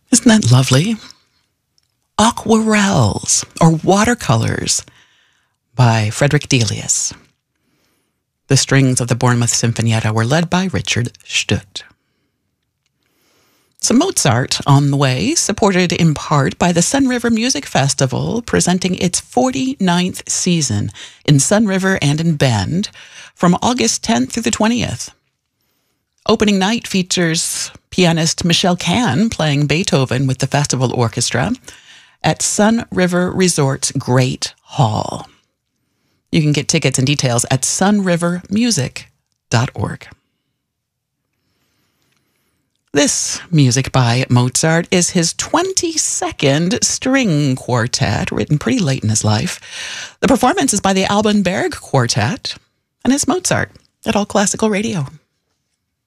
Isn't that lovely? Aquarels, or watercolors, by Frederick Delius. The strings of the Bournemouth Sinfonietta were led by Richard Stutt. Some Mozart on the way, supported in part by the Sun River Music Festival, presenting its 49th season in Sun River and in Bend from August 10th through the 20th. Opening night features pianist Michelle Kahn playing Beethoven with the festival orchestra at Sun River Resort's Great Hall. You can get tickets and details at sunrivermusic.org. This music by Mozart is his 22nd string quartet, written pretty late in his life. The performance is by the Alban Berg Quartet, and it's Mozart at All Classical Radio.